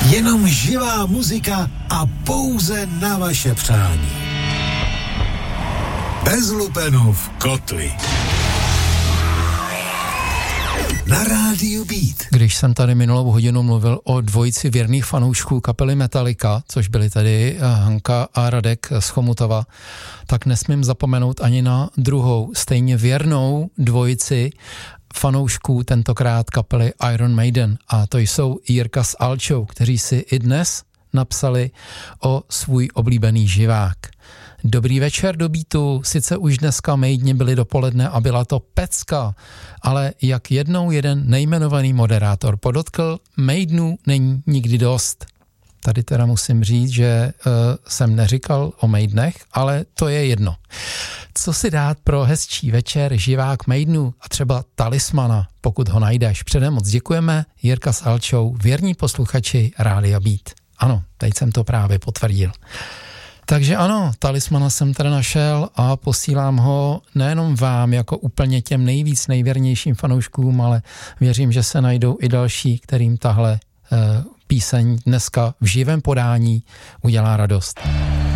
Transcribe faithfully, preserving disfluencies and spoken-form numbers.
Jenom živá muzika a pouze na vaše přání. Bez lupenů kotli. Na rádiu Beat. Když jsem tady minulou hodinu mluvil o dvojici věrných fanoušků kapely Metallica, což byli tady Hanka a Radek z Chomutova, tak nesmím zapomenout ani na druhou, stejně věrnou dvojici fanoušků, tentokrát kapely Iron Maiden, a to jsou Jirka s Alčou, kteří si i dnes napsali o svůj oblíbený živák. Dobrý večer do Beatu, sice už dneska Maideni byli dopoledne a byla to pecka, ale jak jednou jeden nejmenovaný moderátor podotkl, Maidenů není nikdy dost. Tady teda musím říct, že uh, jsem neříkal o Maidenech, ale to je jedno. Co si dát pro hezčí večer, živák Maidenů a třeba Talismana, pokud ho najdeš. Předem moc děkujeme, Jirka s Alčou, věrní posluchači Rádia Beat. Ano, teď jsem to právě potvrdil. Takže ano, Talismana jsem teda našel a posílám ho nejenom vám jako úplně těm nejvíc nejvěrnějším fanouškům, ale věřím, že se najdou i další, kterým tahle uh, píseň dneska v živém podání udělá radost.